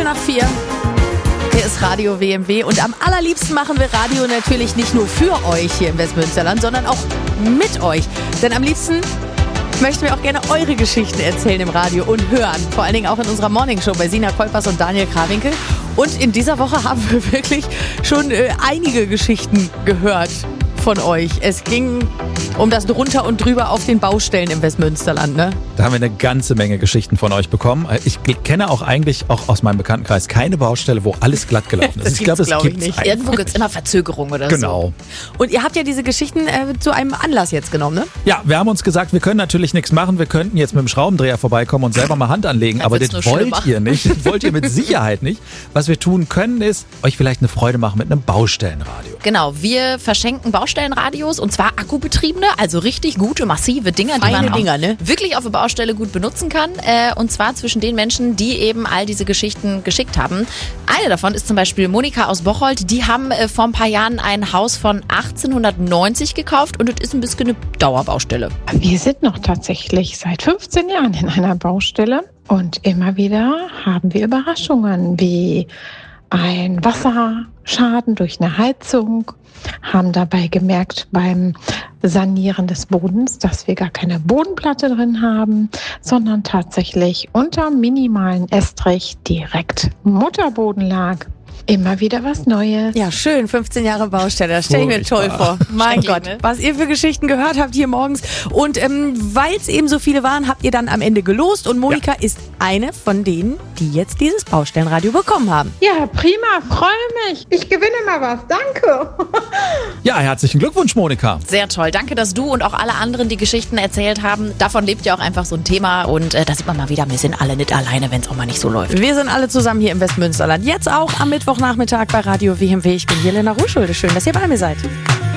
4:15. Hier ist Radio WMW und am allerliebsten machen wir Radio natürlich nicht nur für euch hier im Westmünsterland, sondern auch mit euch. Denn am liebsten möchten wir auch gerne eure Geschichten erzählen im Radio und hören. Vor allen Dingen auch in unserer Morningshow bei Sina Kolpers und Daniel Krawinkel. Und in dieser Woche haben wir wirklich schon einige Geschichten gehört von euch. Es ging um das Drunter und Drüber auf den Baustellen im Westmünsterland, ne? Da haben wir eine ganze Menge Geschichten von euch bekommen. Ich kenne auch eigentlich auch aus meinem Bekanntenkreis keine Baustelle, wo alles glatt gelaufen ist. Ich glaube, das gibt's nicht. Irgendwo gibt es immer Verzögerungen oder genau. so. Und ihr habt ja diese Geschichten zu einem Anlass jetzt genommen, ne? Ja, wir haben uns gesagt, wir können natürlich nichts machen. Wir könnten jetzt mit dem Schraubendreher vorbeikommen und selber mal Hand anlegen. Aber das wollt ihr nicht. Das wollt ihr mit Sicherheit nicht. Was wir tun können, ist euch vielleicht eine Freude machen mit einem Baustellenradio. Genau, wir verschenken Baustellenradios und zwar akkubetriebene, also richtig gute, massive Dinger, die man auch wirklich auf der Baustelle gut benutzen kann. Und zwar zwischen den Menschen, die eben all diese Geschichten geschickt haben. Eine davon ist zum Beispiel Monika aus Bocholt. Die haben vor ein paar Jahren ein Haus von 1890 gekauft und das ist ein bisschen eine Dauerbaustelle. Wir sind noch tatsächlich seit 15 Jahren in einer Baustelle und immer wieder haben wir Überraschungen wie ein Wasserschaden durch eine Heizung, haben dabei gemerkt beim Sanieren des Bodens, dass wir gar keine Bodenplatte drin haben, sondern tatsächlich unter minimalen Estrich direkt Mutterboden lag. Immer wieder was Neues. Ja, schön, 15 Jahre Baustelle, das stelle ich mir toll vor. Mein Gott, ne? Was ihr für Geschichten gehört habt hier morgens. Und weil es eben so viele waren, habt ihr dann am Ende gelost. Und Monika ist eine von denen, die jetzt dieses Baustellenradio bekommen haben. Ja, prima, freue mich. Ich gewinne mal was, danke. Ja, herzlichen Glückwunsch, Monika. Sehr toll. Danke, dass du und auch alle anderen die Geschichten erzählt haben. Davon lebt ja auch einfach so ein Thema. Und da sieht man mal wieder, wir sind alle nicht alleine, wenn es auch mal nicht so läuft. Wir sind alle zusammen hier im Westmünsterland. Jetzt auch am Mittwochnachmittag bei Radio WMW. Ich bin Jelena Ruschulde. Schön, dass ihr bei mir seid.